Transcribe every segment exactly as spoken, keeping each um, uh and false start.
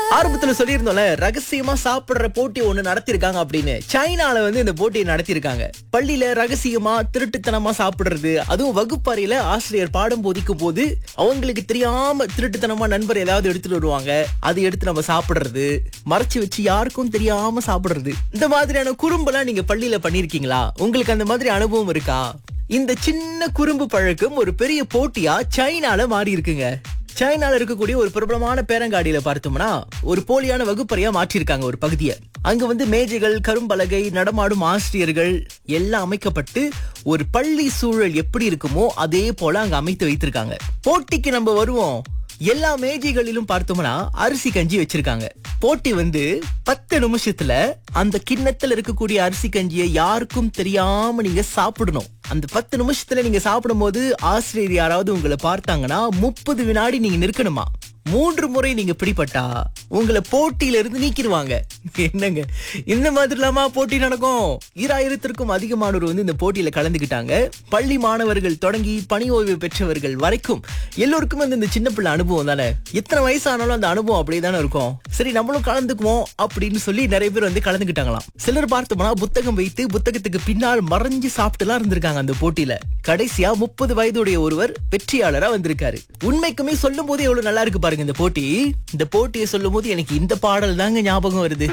ஆரம்பத்துல சொல்லியிருந்தோம்ல, ரகசியமா சாப்பிடுற போட்டி ஒண்ணு நடத்திருக்காங்க அப்படின்னு. சைனால வந்து இந்த போட்டியை நடத்திருக்காங்க. பள்ளியில ரகசியமா திருட்டுத்தனமா சாப்பிடுறது, அதுவும் வகுப்பறையில ஆசிரியர் பாடம் போதிக்கும் போது அவங்களுக்கு தெரியாம திருட்டுத்தனமா நண்பர் ஏதாவது எடுத்துட்டு வருவாங்க, அதை எடுத்து நம்ம சாப்பிடுறது, மறைச்சு வச்சு யாருக்கும் தெரியாம சாப்பிடுறது. இந்த மாதிரியான குறும்பெல்லாம் நீங்க பள்ளியில பண்ணிருக்கீங்களா? உங்களுக்கு அந்த மாதிரி அனுபவம் இருக்கா? இந்த சின்ன குறும்பு பழக்கம் ஒரு பெரிய போட்டியா சைனால மாறி இருக்குங்க. சைனால இருக்கக்கூடிய ஒரு பிரபலமான பேரங்காடியில பார்த்தோம்னா ஒரு போலியான வகுப்பறையா மாற்றிருக்காங்க ஒரு பகுதியை. அங்க வந்து மேஜைகள், கரும்பலகை, நடமாடும் ஆசிரியர்கள் எல்லாம் அமைக்கப்பட்டு ஒரு பள்ளி சூழல் எப்படி இருக்குமோ அதே போல அங்க அமைத்து வைத்திருக்காங்க. போட்டிக்கு நம்ம வருவோம். எல்லா மேஜைகளிலும் பார்த்தோம்னா அரிசி கஞ்சி வச்சிருக்காங்க. போட்டி வந்து பத்து நிமிஷத்துல அந்த கிண்ணத்துல இருக்கக்கூடிய அரிசி கஞ்சியை யாருக்கும் தெரியாம நீங்க சாப்பிடணும். அந்த பத்து நிமிஷத்துல நீங்க சாப்பிடும் போது ஆசிரியர் யாராவது உங்களை பார்த்தாங்கன்னா முப்பது வினாடி நீங்க நிற்கணுமா. மூன்று முறை நீங்க பிடிபட்டா உங்களை போட்டியில இருந்து நீக்கிடுவாங்க. என்னங்க இந்த மாதிரி இல்லாம போட்டி நடக்கும்? ஈராயிரத்திற்கும் அதிகமானோர் வந்து இந்த போட்டியில கலந்துக்கிட்டாங்க. பள்ளி மாணவர்கள் தொடங்கி பணி ஓய்வு பெற்றவர்கள் வரைக்கும் எல்லோருக்கும் வந்து இந்த சின்ன பிள்ளை அனுபவம் தானே. எத்தனை வயசானாலும் அந்த அனுபவம் அப்படியே தானே இருக்கும். சரி நம்மளும் கலந்துக்குவோம் அப்படின்னு சொல்லி நிறைய பேர் வந்து கலந்துக்கிட்டாங்களாம். சிலர் பார்த்தோம்னா புத்தகம் வைத்து புத்தகத்துக்கு பின்னால் மறைஞ்சு சாப்பிட்டுலாம் இருந்திருக்காங்க அந்த போட்டியில. கடைசியா முப்பது வயதுடைய ஒருவர் வெற்றியாளரா வந்திருக்காரு. உண்மைக்குமே சொல்லும் போது எவ்வளவு நல்லா இருக்கு பாருங்க இந்த போட்டி. இந்த போட்டியை சொல்லும் போது எனக்கு இந்த பாடல் தாங்க ஞாபகம் வருது.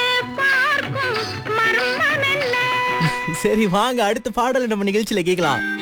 சரி வாங்க அடுத்த பாடலை நம்ம நிகழ்ச்சியில கேட்கலாம்.